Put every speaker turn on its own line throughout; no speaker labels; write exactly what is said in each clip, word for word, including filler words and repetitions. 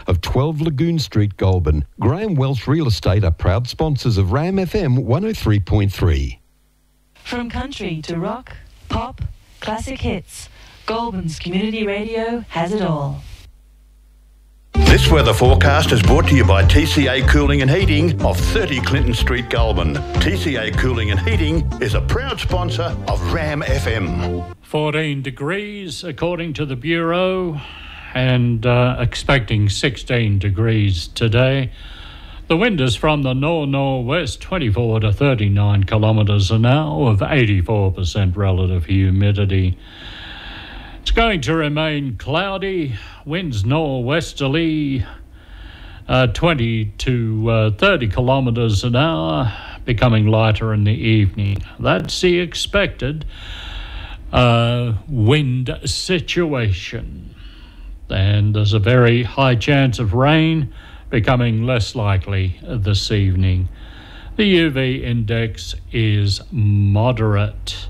of twelve Lagoon Street, Goulburn. Graham Welsh Real Estate are proud sponsors of Ram F M one oh three point three.
From country to rock, pop, classic hits, Goulburn's community radio has it all.
This weather forecast is brought to you by T C A Cooling and Heating of thirty Clinton Street, Goulburn. T C A Cooling and Heating is a proud sponsor of Ram F M.
fourteen degrees according to the Bureau, and uh, expecting sixteen degrees today. The wind is from the nor-northwest, twenty-four to thirty-nine kilometres an hour, with eighty-four percent relative humidity. It's going to remain cloudy, winds norwesterly, uh, twenty to thirty kilometres an hour, becoming lighter in the evening. That's the expected uh, wind situation. And there's a very high chance of rain, becoming less likely this evening. The U V index is moderate.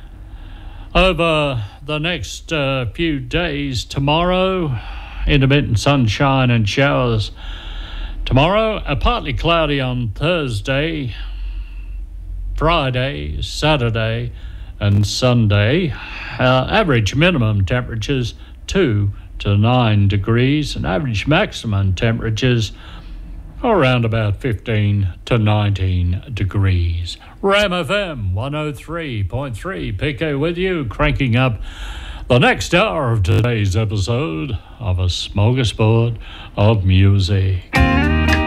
Over the next uh, few days, tomorrow, intermittent sunshine and showers. Tomorrow, uh, partly cloudy on Thursday, Friday, Saturday, and Sunday. Uh, average minimum temperatures two to nine degrees, and average maximum temperatures around about fifteen to nineteen degrees. Ram F M one oh three point three, P K with you, cranking up the next hour of today's episode of A Smorgasbord of Music.